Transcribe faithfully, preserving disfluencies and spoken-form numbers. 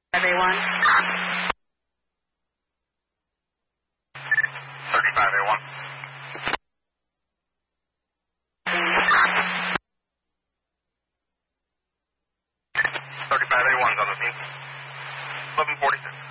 everyone. thirty-five A one. thirty-five A one's on the scene. eleven forty-six.